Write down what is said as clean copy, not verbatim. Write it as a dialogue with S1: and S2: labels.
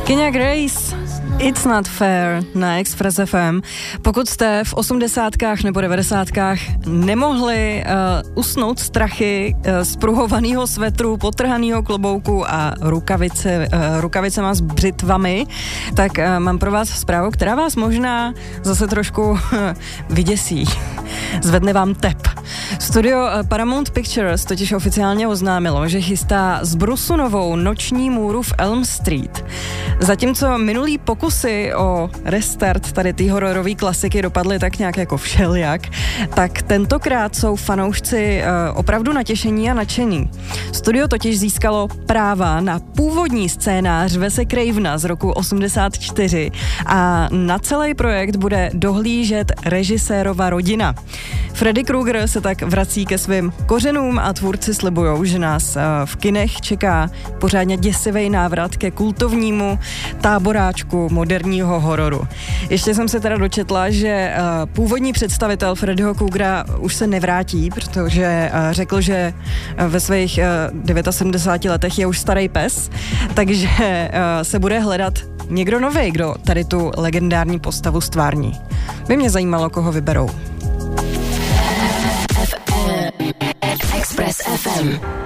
S1: Kenya Grace, It's Not Fair na Express FM. Pokud jste v 80kách nebo 90kách nemohli usnout strachy z pruhovaného svetru, potrhaného klobouku a rukavicema s břitvami, tak mám pro vás zprávu, která vás možná zase trošku vyděsí. Zvedne vám tep. Studio Paramount Pictures totiž oficiálně oznámilo, že chystá zbrusunovou noční můru v Elm Street. Zatímco minulý pokusy o restart tady té hororové klasiky dopadly tak nějak jako všelijak, tak tentokrát jsou fanoušci opravdu natěšení a nadšení. Studio totiž získalo práva na původní scénář Wese Cravena z roku 84 a na celý projekt bude dohlížet režisérova rodina. Freddy Krueger se tak vrací ke svým kořenům a tvůrci slibujou, že nás v kinech čeká pořádně děsivý návrat ke kultovnímu táboráčku moderního hororu. Ještě jsem se teda dočetla, že původní představitel Freddyho Kruegera už se nevrátí, protože řekl, že ve svých 79 letech je už starý pes, takže se bude hledat někdo nový, kdo tady tu legendární postavu stvární. By mě zajímalo, koho vyberou.
S2: Express FM.